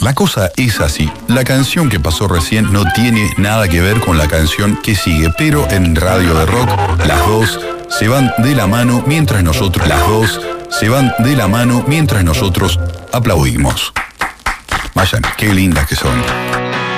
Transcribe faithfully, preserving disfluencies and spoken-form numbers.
La cosa es así. La canción que pasó recién no tiene nada que ver con la canción que sigue, pero en Radio de Rock, las dos se van de la mano mientras nosotros, las dos se van de la mano mientras nosotros aplaudimos. Vayan, qué lindas que son.